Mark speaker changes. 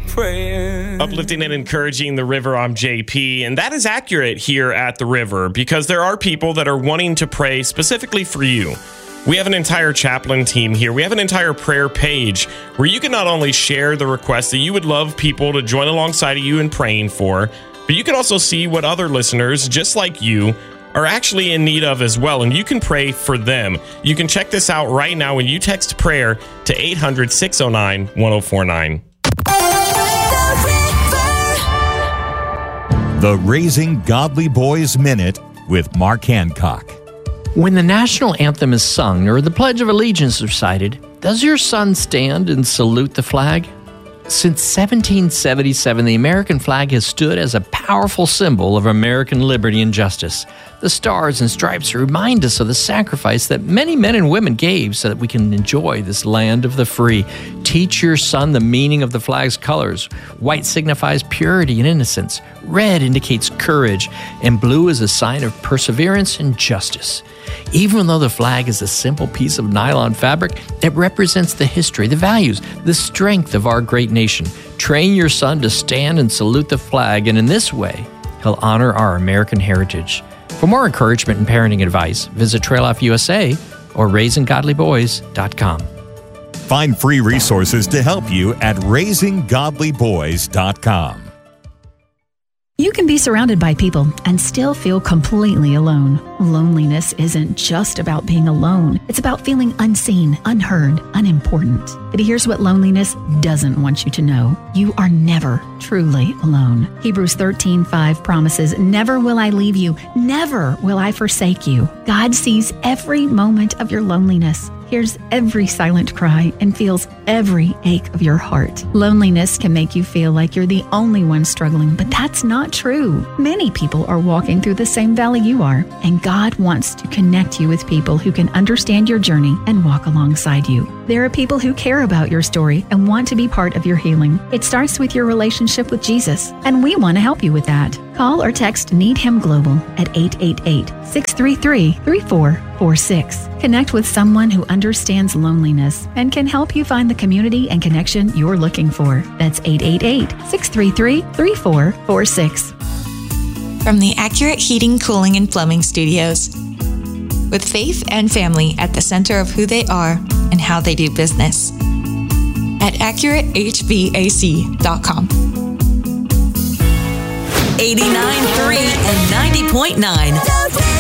Speaker 1: praying.
Speaker 2: Uplifting and encouraging the River. I'm JP, and that is accurate here at the River because there are people that are wanting to pray specifically for you. We have an entire chaplain team here. We have an entire prayer page where you can not only share the requests that you would love people to join alongside of you in praying for, but you can also see what other listeners, just like you, are actually in need of as well, and you can pray for them. You can check this out right now when you text prayer to 800-609-1049.
Speaker 3: The Raising Godly Boys Minute with Mark Hancock.
Speaker 4: When the national anthem is sung or the Pledge of Allegiance recited, does your son stand and salute the flag? Since 1777, the American flag has stood as a powerful symbol of American liberty and justice. The stars and stripes remind us of the sacrifice that many men and women gave so that we can enjoy this land of the free. Teach your son the meaning of the flag's colors. White signifies purity and innocence. Red indicates courage, and blue is a sign of perseverance and justice. Even though the flag is a simple piece of nylon fabric, it represents the history, the values, the strength of our great nation. Train your son to stand and salute the flag, and in this way, he'll honor our American heritage. For more encouragement and parenting advice, visit Trail Life USA or RaisingGodlyBoys.com.
Speaker 3: Find free resources to help you at RaisingGodlyBoys.com.
Speaker 5: You can be surrounded by people and still feel completely alone. Loneliness isn't just about being alone. It's about feeling unseen, unheard, unimportant. But here's what loneliness doesn't want you to know. You are never truly alone. Hebrews 13:5 promises, "Never will I leave you. Never will I forsake you." God sees every moment of your loneliness, hears every silent cry, and feels every ache of your heart. Loneliness can make you feel like you're the only one struggling, but that's not true. Many people are walking through the same valley you are, and God wants to connect you with people who can understand your journey and walk alongside you. There are people who care about your story and want to be part of your healing. It starts with your relationship with Jesus, and we want to help you with that. Call or text Need Him Global at 888-633-3446. Connect with someone who understands loneliness and can help you find the community and connection you're looking for. That's 888-633-3446.
Speaker 6: From the Accurate Heating, Cooling, and Plumbing Studios. With faith and family at the center of who they are and how they do business. At AccurateHVAC.com. 89.3 and 90.9.